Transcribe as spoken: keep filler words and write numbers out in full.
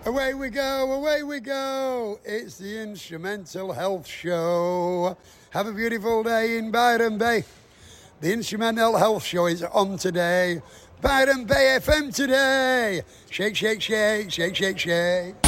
Away we go, away we go. It's the Instrumental Health Show. Have a beautiful day in Byron Bay. The Instrumental Health Show is on today. Byron Bay F M today. Shake, shake, shake, shake, shake, shake.